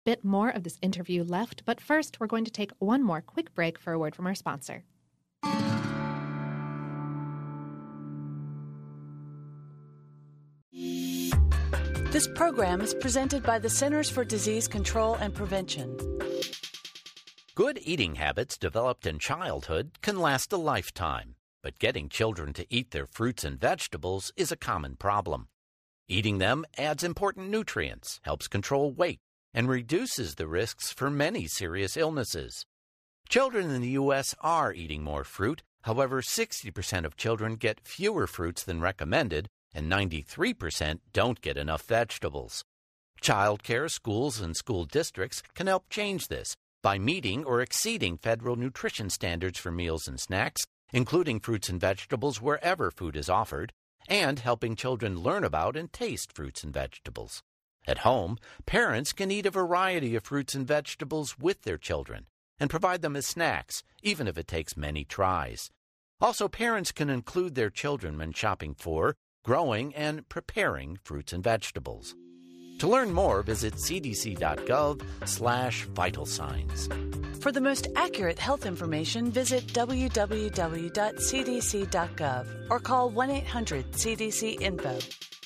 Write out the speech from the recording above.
bit more of this interview left, but first we're going to take one more quick break for a word from our sponsor. This program is presented by the Centers for Disease Control and Prevention. Good eating habits developed in childhood can last a lifetime, but getting children to eat their fruits and vegetables is a common problem. Eating them adds important nutrients, helps control weight, and reduces the risks for many serious illnesses. Children in the U.S. are eating more fruit. However, 60% of children get fewer fruits than recommended, and 93% don't get enough vegetables. Childcare, schools, and school districts can help change this by meeting or exceeding federal nutrition standards for meals and snacks, including fruits and vegetables wherever food is offered, and helping children learn about and taste fruits and vegetables. At home, parents can eat a variety of fruits and vegetables with their children and provide them as snacks, even if it takes many tries. Also, parents can include their children when shopping for, growing, and preparing fruits and vegetables. To learn more, visit cdc.gov/vital signs. For the most accurate health information, visit www.cdc.gov or call 1-800-CDC-INFO.